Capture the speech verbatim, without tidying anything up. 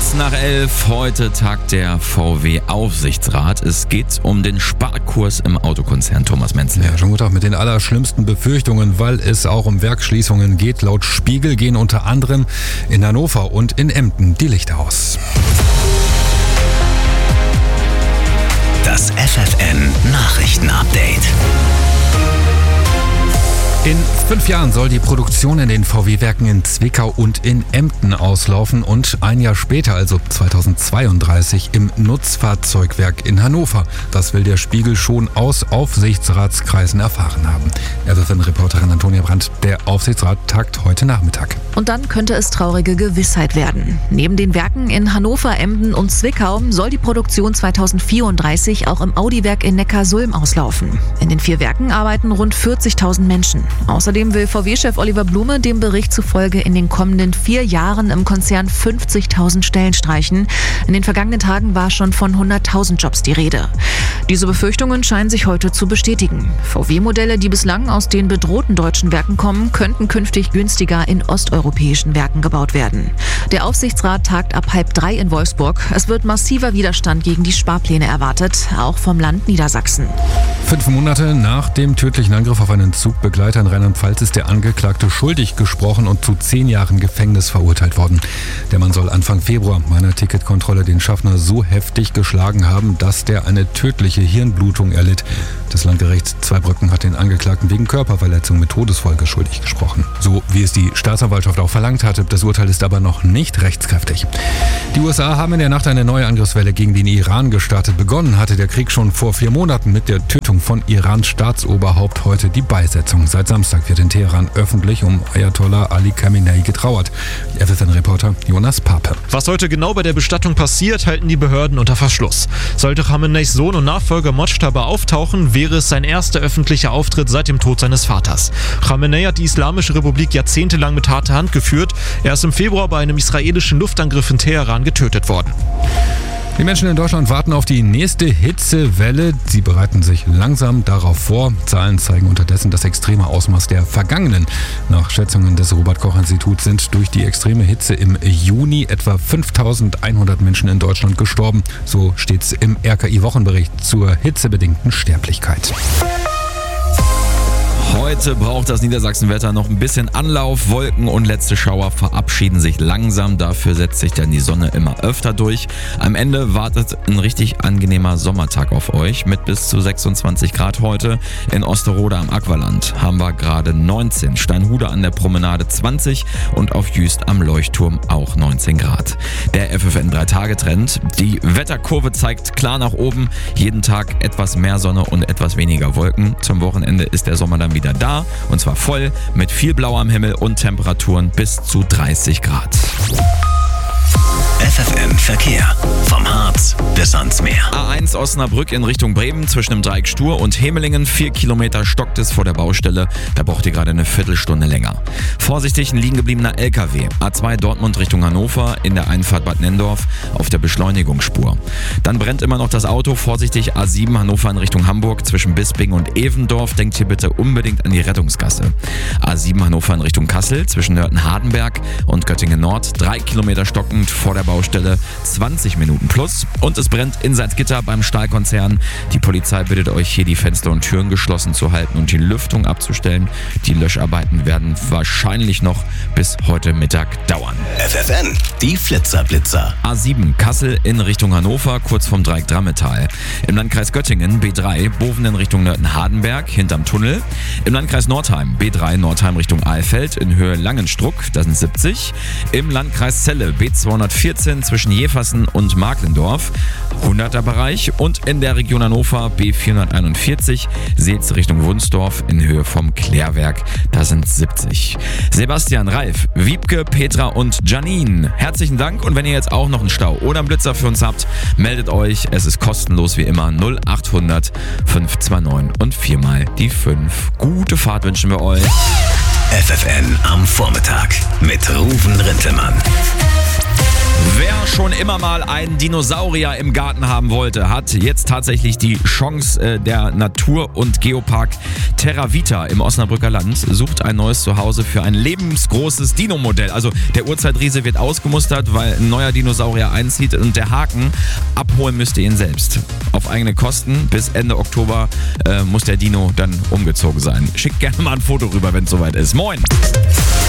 Kurz nach elf, heute tagt der V W-Aufsichtsrat. Es geht um den Sparkurs im Autokonzern. Thomas Menzel. Ja, schon guten Tag mit den allerschlimmsten Befürchtungen, weil es auch um Werksschließungen geht. Laut Spiegel gehen unter anderem in Hannover und in Emden die Lichter aus. Das F F N-Nachrichten-Update. In fünf Jahren soll die Produktion in den V W-Werken in Zwickau und in Emden auslaufen und ein Jahr später, also zweitausendzweiunddreißig, im Nutzfahrzeugwerk in Hannover. Das will der Spiegel schon aus Aufsichtsratskreisen erfahren haben. R F N-Reporterin Antonia Brandt, der Aufsichtsrat tagt heute Nachmittag. Und dann könnte es traurige Gewissheit werden. Neben den Werken in Hannover, Emden und Zwickau soll die Produktion zweitausendvierunddreißig auch im Audi-Werk in Neckarsulm auslaufen. In den vier Werken arbeiten rund vierzigtausend Menschen. Außerdem will V W-Chef Oliver Blume dem Bericht zufolge in den kommenden vier Jahren im Konzern fünfzigtausend Stellen streichen. In den vergangenen Tagen war schon von hunderttausend Jobs die Rede. Diese Befürchtungen scheinen sich heute zu bestätigen. V W-Modelle, die bislang aus den bedrohten deutschen Werken kommen, könnten künftig günstiger in osteuropäischen Werken gebaut werden. Der Aufsichtsrat tagt ab halb drei in Wolfsburg. Es wird massiver Widerstand gegen die Sparpläne erwartet, auch vom Land Niedersachsen. Fünf Monate nach dem tödlichen Angriff auf einen Zugbegleiter in Rheinland-Pfalz ist der Angeklagte schuldig gesprochen und zu zehn Jahren Gefängnis verurteilt worden. Der Mann soll Anfang Februar bei einer Ticketkontrolle den Schaffner so heftig geschlagen haben, dass der eine tödliche Hirnblutung erlitt. Das Landgericht Zweibrücken hat den Angeklagten wegen Körperverletzung mit Todesfolge schuldig gesprochen. So wie es die Staatsanwaltschaft auch verlangt hatte. Das Urteil ist aber noch nicht rechtskräftig. Die U S A haben in der Nacht eine neue Angriffswelle gegen den Iran gestartet. Begonnen hatte der Krieg schon vor vier Monaten mit der Tötung von Irans Staatsoberhaupt, heute die Beisetzung. Seit Samstag wird in Teheran öffentlich um Ayatollah Ali Khamenei getrauert. F F N-Reporter Jonas Pape. Was heute genau bei der Bestattung passiert, halten die Behörden unter Verschluss. Sollte Khameneis Sohn und Nachfolger Mojtaba auftauchen, wäre es sein erster öffentlicher Auftritt seit dem Tod seines Vaters. Khamenei hat die Islamische Republik jahrzehntelang mit harter Hand geführt. Er ist im Februar bei einem israelischen Luftangriff in Teheran getötet worden. Die Menschen in Deutschland warten auf die nächste Hitzewelle. Sie bereiten sich langsam darauf vor. Zahlen zeigen unterdessen das extreme Ausmaß der vergangenen. Nach Schätzungen des Robert-Koch-Instituts sind durch die extreme Hitze im Juni etwa fünftausendeinhundert Menschen in Deutschland gestorben. So steht es im R K I-Wochenbericht zur hitzebedingten Sterblichkeit. Heute braucht das Niedersachsenwetter noch ein bisschen Anlauf. Wolken und letzte Schauer verabschieden sich langsam. Dafür setzt sich dann die Sonne immer öfter durch. Am Ende wartet ein richtig angenehmer Sommertag auf euch mit bis zu sechsundzwanzig Grad heute. In Osterode am Aqualand haben wir gerade neunzehn, Steinhude an der Promenade zwanzig und auf Jüst am Leuchtturm auch neunzehn Grad. Der F F N drei Tage Trend. Die Wetterkurve zeigt klar nach oben. Jeden Tag etwas mehr Sonne und etwas weniger Wolken. Zum Wochenende ist der Sommer dann wieder wieder da, und zwar voll mit viel Blau am Himmel und Temperaturen bis zu dreißig Grad. F F N Verkehr. Vom Harz bis ans Meer. A eins Osnabrück in Richtung Bremen zwischen dem Dreieck Stur und Hemelingen. Vier Kilometer stockt es vor der Baustelle. Da braucht ihr gerade eine Viertelstunde länger. Vorsichtig ein liegen gebliebener L K W. A zwei Dortmund Richtung Hannover in der Einfahrt Bad Nenndorf auf der Beschleunigungsspur. Dann brennt immer noch das Auto. Vorsichtig A sieben Hannover in Richtung Hamburg zwischen Bisping und Evendorf. Denkt hier bitte unbedingt an die Rettungsgasse. A sieben Hannover in Richtung Kassel zwischen Nörten-Hardenberg und Göttingen Nord. Drei Kilometer stockend vor der Baustelle, zwanzig Minuten plus. Und es brennt in Salzgitter beim Stahlkonzern. Die Polizei bittet euch hier, die Fenster und Türen geschlossen zu halten und die Lüftung abzustellen. Die Löscharbeiten werden wahrscheinlich noch bis heute Mittag dauern. F F N, die Flitzer-Blitzer. A sieben Kassel in Richtung Hannover, kurz vom Dreieck Drammetal. Im Landkreis Göttingen B drei Boven in Richtung Nörten-Hardenberg, hinterm Tunnel. Im Landkreis Nordheim B drei Nordheim Richtung Alfeld in Höhe Langenstruck, das sind siebzig. Im Landkreis Celle B zweihundertvierzehn zwischen Jeversen und Marklendorf, hunderter Bereich. Und in der Region Hannover B vierhunderteinundvierzig Seetz Richtung Wunsdorf in Höhe vom Klärwerk, das sind siebzig. Sebastian, Ralf, Wiebke, Petra und Janine, herzlichen Dank, und wenn ihr jetzt auch noch einen Stau oder einen Blitzer für uns habt, meldet euch, es ist kostenlos wie immer null achthundert fünf zwei neun und viermal die fünf. Gute Fahrt wünschen wir euch. F F N am Vormittag mit Ruven Rintelmann. Wer schon immer mal einen Dinosaurier im Garten haben wollte, hat jetzt tatsächlich die Chance. Äh, der Natur- und Geopark Terra Vita im Osnabrücker Land sucht ein neues Zuhause für ein lebensgroßes Dino-Modell. Also der Urzeitriese wird ausgemustert, weil ein neuer Dinosaurier einzieht und der Haken abholen müsst ihr ihn selbst. Auf eigene Kosten. Bis Ende Oktober äh, muss der Dino dann umgezogen sein. Schickt gerne mal ein Foto rüber, wenn es soweit ist. Moin!